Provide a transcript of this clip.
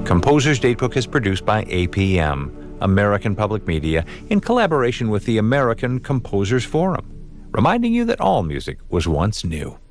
Composer's Datebook is produced by APM, American Public Media, in collaboration with the American Composers Forum, reminding you that all music was once new.